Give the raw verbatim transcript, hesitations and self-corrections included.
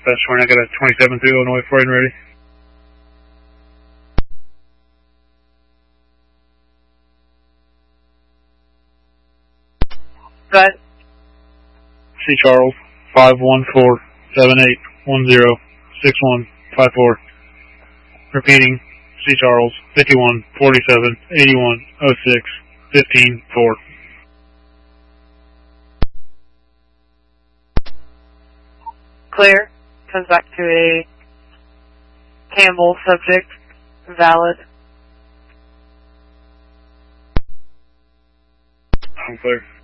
Dispatch one, I got a twenty-seven through Illinois for you and ready. Go ahead. C. Charles, five one four seven eight one zero six one five four. Repeating, C. Charles, fifty-one forty-seven eighty-one oh six fifteen four. Clear. Comes back to a Campbell subject. Valid. I'm clear.